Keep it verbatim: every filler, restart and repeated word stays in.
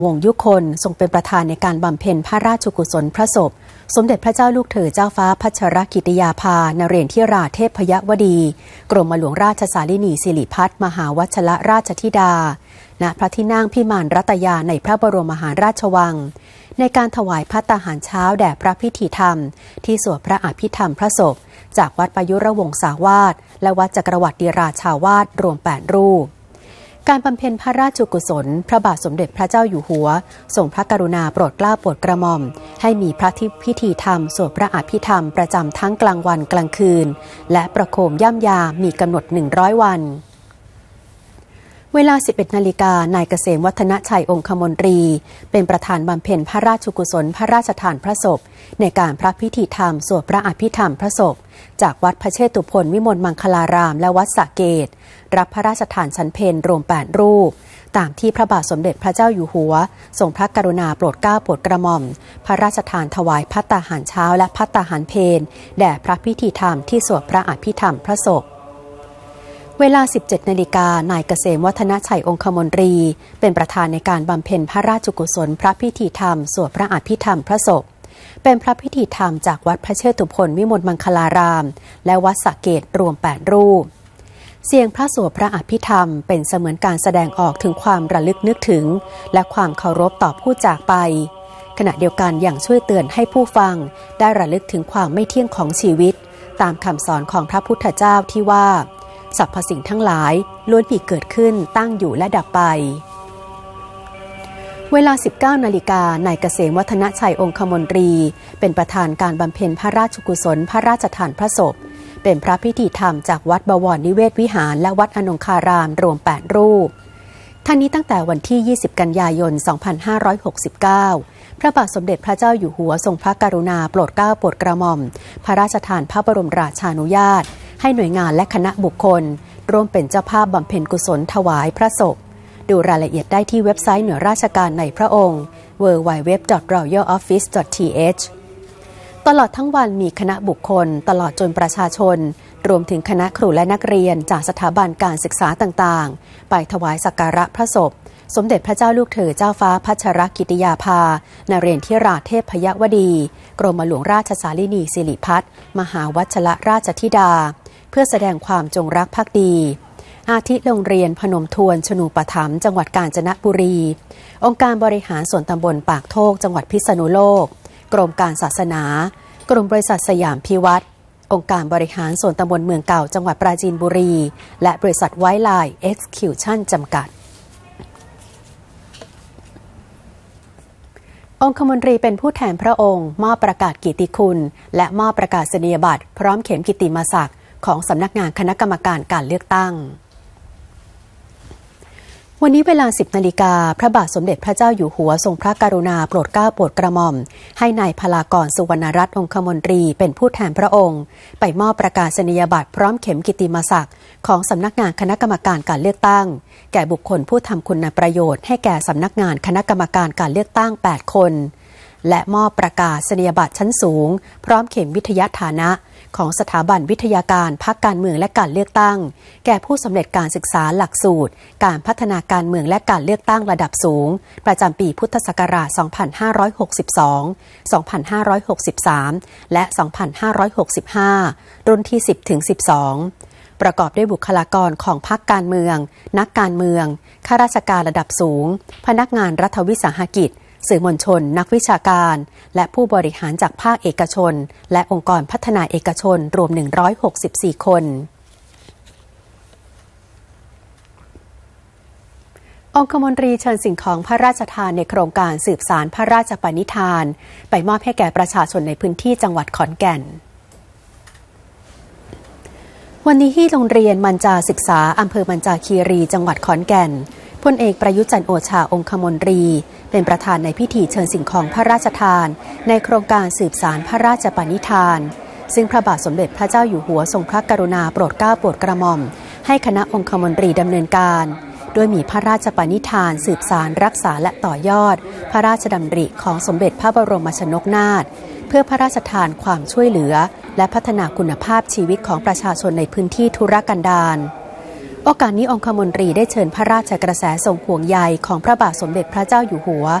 วงศ์ยุคนทรงเป็นประธานในการบำเพ็ญพระราชกุศลพระศพสมเด็จพระเจ้าลูกเธอเจ้าฟ้าพัชรกิติยาภานเรนทิราเทพยวดีกรมหลวงราชสารินีสิริพัฒน์มหาวัชรราชธิดาณพระที่นั่งพิมานรัตยาในพระบรมมหาราชวังในการถวายภัตตาหารเช้าแด่พระพิธีธรรมที่สวดพระอภิธรรมพระศพจากวัดประยุรวงศาวาสและวัดจักรวรรดิราชาวาสรวมแปดรูปการบำเพ็ญพระราชกุศลพระบาทสมเด็จพระเจ้าอยู่หัวทรงพระกรุณาโปรดเกล้าโปรดกระหม่อมให้มีพระพิธีธรรมสวดพระอภิธรรมประจำทั้งกลางวันกลางคืนและประโคมย่ำยามีกำหนดหนึ่งร้อยวันเวลา สิบเอ็ดนาฬิกา นายเกษมวัฒนชัยองคมนตรีเป็นประธานบำเพ็ญพระราชกุศลพระราชทานพระศพในการพระพิธีธรรมสวดพระอภิธรรมพระศพจากวัดพระเชตุพนวิมลมังคลารามและวัดสระเกตรับพระราชทานฉันเพลรวมแปดรูปตามที่พระบาทสมเด็จพระเจ้าอยู่หัวทรงพระกรุณาโปรดเกล้าโปรดกระหม่อมพระราชทานถวายภัตตาหารเช้าและภัตตาหารเพลแด่พระพิธีธรรมที่สวดพระอภิธรรมพระศพเวลา สิบเจ็ดนาฬิกา นายเกษมวัฒนชัยองคมนตรีเป็นประธานในการบำเพ็ญพระราชกุศลพระพิธีธรรมสวดพระอภิธรรมพระศพเป็นพระพิธีธรรมจากวัดพระเชตุพนวิมลมังคลารามและวัดสระเกตรวมแปดรูปเสียงพระสวดพระอภิธรรมเป็นเสมือนการแสดงออกถึงความระลึกนึกถึงและความเคารพต่อผู้จากไปขณะเดียวกันยังช่วยเตือนให้ผู้ฟังได้ระลึกถึงความไม่เที่ยงของชีวิตตามคำสอนของพระพุทธเจ้าที่ว่าสรรพสิ่งทั้งหลายล้วนมีเกิดขึ้นตั้งอยู่และดับไปเวลา สิบเก้านาฬิกา นายเกษมวัฒนชัยองคมนตรีเป็นประธานการบำเพ็ญพระราชกุศลพระราชทานพระศพเป็นพระพิธีธรรมจากวัดบวรนิเวศวิหารและวัดอนงคารามรวมแปดรูปทั้งนี้ตั้งแต่วันที่ยี่สิบกันยายนสองพันห้าร้อยหกสิบเก้าพระบาทสมเด็จพระเจ้าอยู่หัวทรงพระกรุณาโปรดเกล้าโปรดกระหม่อมพระราชทานพระบรมราชานุญาตให้หน่วยงานและคณะบุคคลร่วมเป็นเจ้าภาพบำเพ็ญกุศลถวายพระศพดูรายละเอียดได้ที่เว็บไซต์หน่วยราชการในพระองค์ ดับเบิลยู ดับเบิลยู ดับเบิลยู ดอท รอยัล ออฟฟิศ ดอท ที เอช ตลอดทั้งวันมีคณะบุคคลตลอดจนประชาชนรวมถึงคณะครูและนักเรียนจากสถาบันการศึกษาต่างๆไปถวายสักการะพระศพสมเด็จพระเจ้าลูกเธอเจ้าฟ้าพัชรกิติยาภานเรนทิราเทพยวดีกรมหลวงราชสารินีสิริพัฒน์มหาวัชรราชธิดาเพื่อแสดงความจงรักภักดีอาทิโรงเรียนพนมทวนชนูปถัมภ์จังหวัดกาญจนบุรีองค์การบริหารส่วนตำบลปากโทกจังหวัดพิษณุโลกกรมการศาสนากรมบริษัทสยามพิวัตรองค์การบริหารส่วนตำบลเมืองเก่าจังหวัดปราจีนบุรีและบริษัทไวท์ไลน์เอ็กซ์คิวชั่นจำกัดองคมนตรีเป็นผู้แทนพระองค์มอบประกาศกิตติคุณและมอบประกาศนียบัตรพร้อมเข็มกิตติมศักดิ์ของสำนักงานคณะกรรมการการเลือกตั้งวันนี้เวลา สิบนาฬิกา พระบาทสมเด็จพระเจ้าอยู่หัวทรงพระกรุณาโปรดเกล้าโปรดกระหม่อมให้นายพลากรสุวรรณรัตน์องคมนตรีเป็นผู้แทนพระองค์ไปมอบประกาศนียบัตรพร้อมเข็มกิตติมศักดิ์ของสำนักงานคณะกรรมการการเลือกตั้งแก่บุคคลผู้ทำคุณประโยชน์ให้แก่สำนักงานคณะกรรมการการเลือกตั้งแปดคนและมอบประกาศนียบัตรชั้นสูงพร้อมเข็มวิทยาฐานะของสถาบันวิทยาการพรรคการเมืองและการเลือกตั้งแก่ผู้สำเร็จการศึกษาหลักสูตรการพัฒนาการเมืองและการเลือกตั้งระดับสูงประจำปีพุทธศักราช สองพันห้าร้อยหกสิบสอง สองพันห้าร้อยหกสิบสาม และ สองพันห้าร้อยหกสิบห้า รุ่นที่ สิบถึงสิบสอง ประกอบด้วยบุคลากรของพรรคการเมืองนักการเมืองข้าราชการระดับสูงพนักงานรัฐวิสาหกิจสื่อมวลชนนักวิชาการและผู้บริหารจากภาคเอกชนและองค์กรพัฒนาเอกชนรวมหนึ่งร้อยหกสิบสี่คนองคมนตรีเชิญสิ่งของพระราชทานในโครงการสืบสารพระราชปณิธานไปมอบให้แก่ประชาชนในพื้นที่จังหวัดขอนแก่นวันนี้ที่โรงเรียนมัญจาศึกษาอำเภอมัญจาคีรีจังหวัดขอนแก่นพลเอกประยุทธ์จันทร์โอชาองคมนตรีเป็นประธานในพิธีเชิญสิ่งของพระราชทานในโครงการสืบสารพระราชปณิธานซึ่งพระบาทสมเด็จพระเจ้าอยู่หัวทรงพระกรุณาโปรดเกล้าโปรดกระหม่อมให้คณะองคมนตรีดำเนินการโดยมีพระราชปณิธานสืบสารรักษาและต่อยอดพระราชดำริของสมเด็จพระบรมชนกนาถเพื่อพระราชทานความช่วยเหลือและพัฒนาคุณภาพชีวิตของประชาชนในพื้นที่ทุรกันดารโอกาสนี้องคมนตรีได้เชิญพระราชกระแสทรงห่วงใยของพระบาทสมเด็จพระเจ้าอยู่หัว